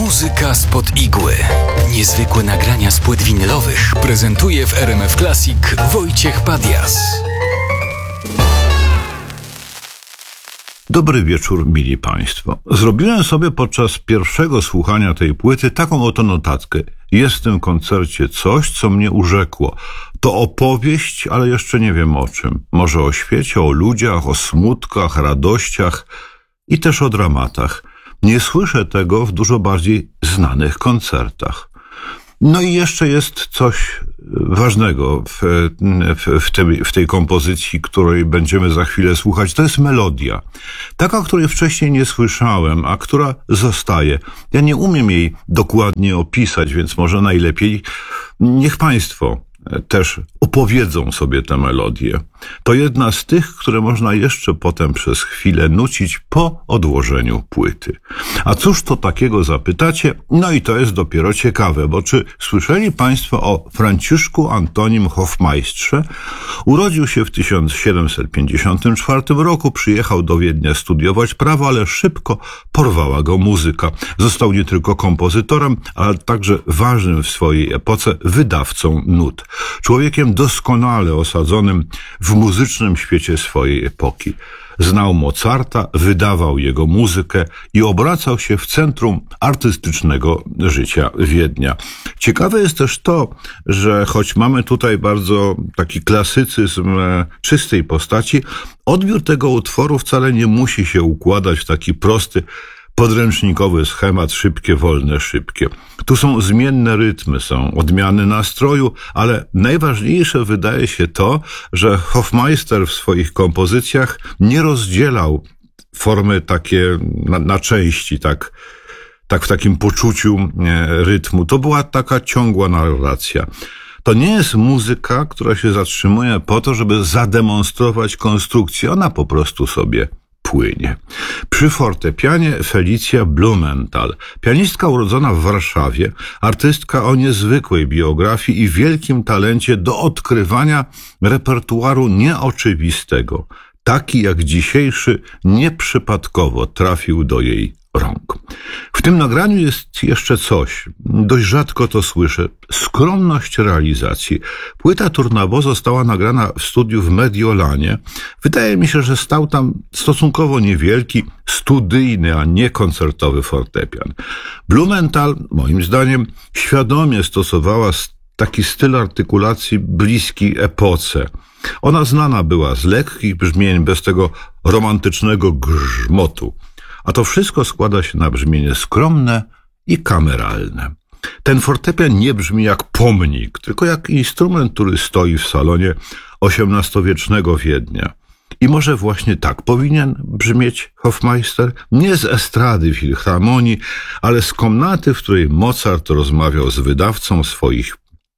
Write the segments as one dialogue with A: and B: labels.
A: Muzyka spod igły. Niezwykłe nagrania z płyt winylowych prezentuje w RMF Classic Wojciech Padias.
B: Dobry wieczór, mili Państwo. Zrobiłem sobie podczas pierwszego słuchania tej płyty taką oto notatkę. Jest w tym koncercie coś, co mnie urzekło. To opowieść, ale jeszcze nie wiem o czym. Może o świecie, o ludziach, o smutkach, radościach i też o dramatach. Nie słyszę tego w dużo bardziej znanych koncertach. No i jeszcze jest coś ważnego w tej kompozycji, której będziemy za chwilę słuchać. To jest melodia. Taka, której wcześniej nie słyszałem, a która zostaje. Ja nie umiem jej dokładnie opisać, więc może najlepiej niech Państwo też opowiedzą sobie tę melodię. To jedna z tych, które można jeszcze potem przez chwilę nucić po odłożeniu płyty. A cóż to takiego, zapytacie? No i to jest dopiero ciekawe, bo czy słyszeli Państwo o Franciszku Antonim Hofmeistrze? Urodził się w 1754 roku, przyjechał do Wiednia studiować prawo, ale szybko porwała go muzyka. Został nie tylko kompozytorem, ale także ważnym w swojej epoce wydawcą nut. Człowiekiem doskonale osadzonym w muzycznym świecie swojej epoki. Znał Mozarta, wydawał jego muzykę i obracał się w centrum artystycznego życia Wiednia. Ciekawe jest też to, że choć mamy tutaj bardzo taki klasycyzm czystej postaci, odbiór tego utworu wcale nie musi się układać w taki prosty, podręcznikowy schemat szybkie, wolne, szybkie. Tu są zmienne rytmy, są odmiany nastroju, ale najważniejsze wydaje się to, że Hofmeister w swoich kompozycjach nie rozdzielał formy takie na części, tak w takim poczuciu rytmu. To była taka ciągła narracja. To nie jest muzyka, która się zatrzymuje po to, żeby zademonstrować konstrukcję. Ona po prostu sobie płynie. Przy fortepianie Felicja Blumenthal, pianistka urodzona w Warszawie, artystka o niezwykłej biografii i wielkim talencie do odkrywania repertuaru nieoczywistego. Taki jak dzisiejszy nieprzypadkowo trafił do jej rąk. W tym nagraniu jest jeszcze coś, dość rzadko to słyszę, skromność realizacji. Płyta Tournabo została nagrana w studiu w Mediolanie. Wydaje mi się, że stał tam stosunkowo niewielki, studyjny, a nie koncertowy fortepian. Blumenthal, moim zdaniem, świadomie stosowała taki styl artykulacji bliski epoce. Ona znana była z lekkich brzmień, bez tego romantycznego grzmotu. A to wszystko składa się na brzmienie skromne i kameralne. Ten fortepian nie brzmi jak pomnik, tylko jak instrument, który stoi w salonie XVIII-wiecznego Wiednia. I może właśnie tak powinien brzmieć Hofmeister? Nie z estrady filharmonii, ale z komnaty, w której Mozart rozmawiał z wydawcą swoich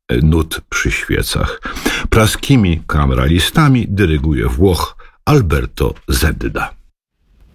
B: nut przy świecach. Praskimi kameralistami dyryguje Włoch Alberto Zedda.